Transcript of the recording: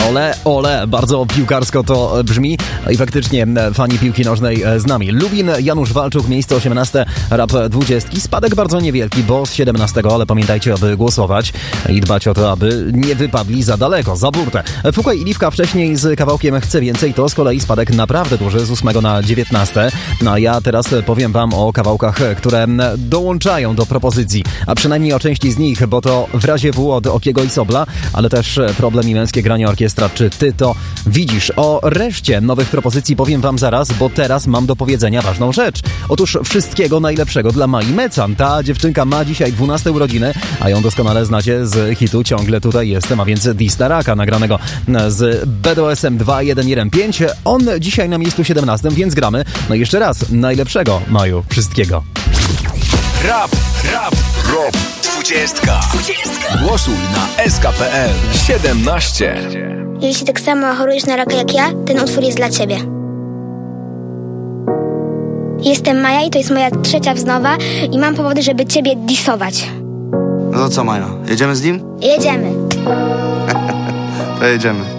Ole, ole, bardzo piłkarsko to brzmi i faktycznie fani piłki nożnej z nami. Lubin, Janusz Walczuk, miejsce 18, rap 20. Spadek bardzo niewielki, bo z 17, ale pamiętajcie, aby głosować i dbać o to, aby nie wypadli za daleko, za burtę. Fukaj i Liwka wcześniej z kawałkiem Chcę Więcej, to z kolei spadek naprawdę duży, z 8 na 19. No a ja teraz powiem wam o kawałkach, które dołączają do propozycji, a przynajmniej o części z nich, bo to W razie W od Okiego i Sobla, ale też Problem i Męskie granie orkiestra, czy ty to widzisz? O reszcie nowych propozycji powiem wam zaraz, bo teraz mam do powiedzenia ważną rzecz. Otóż wszystkiego najlepszego dla Mai Mecan. Ta dziewczynka ma dzisiaj 12 urodziny, a ją doskonale znacie z hitu Ciągle tutaj jestem, a więc Distaraka, nagranego z BDSM 2115. On dzisiaj na miejscu 17, więc gramy. No i jeszcze raz, najlepszego, Maju, wszystkiego. Rap 20. Głosuj na SK.pl 17. Jeśli tak samo chorujesz na raka jak ja, ten utwór jest dla ciebie. Jestem Maja i to jest moja 3. wznowa i mam powody, żeby ciebie disować. No to co, Maja? Jedziemy z nim? Jedziemy. To jedziemy.